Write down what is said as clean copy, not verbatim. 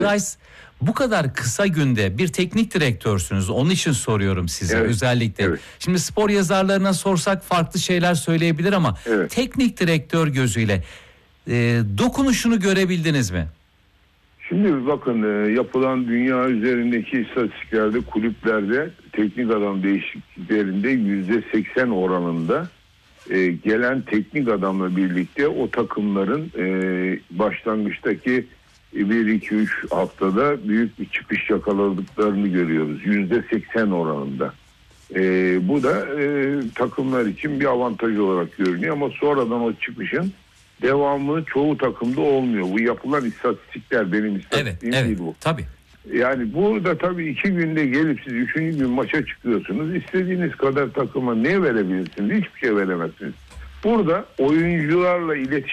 Rice, bu kadar kısa günde bir teknik direktörsünüz. Onun için soruyorum size özellikle. Evet. Şimdi spor yazarlarına sorsak farklı şeyler söyleyebilir ama teknik direktör gözüyle dokunuşunu görebildiniz mi? Şimdi bakın, yapılan dünya üzerindeki istatistiklerde, kulüplerde teknik adam değişikliklerinde %80 oranında gelen teknik adamla birlikte o takımların başlangıçtaki 1-2-3 haftada büyük bir çıkış yakaladıklarını görüyoruz. %80 oranında. Bu da takımlar için bir avantaj olarak görünüyor ama sonradan o çıkışın devamı çoğu takımda olmuyor. Bu yapılan istatistikler, benim istatistiğim değil bu. Tabii. Yani burada tabii 2 günde gelip siz 3. gün maça çıkıyorsunuz. İstediğiniz kadar takıma ne verebilirsiniz? Hiçbir şey veremezsiniz. Burada oyuncularla iletişim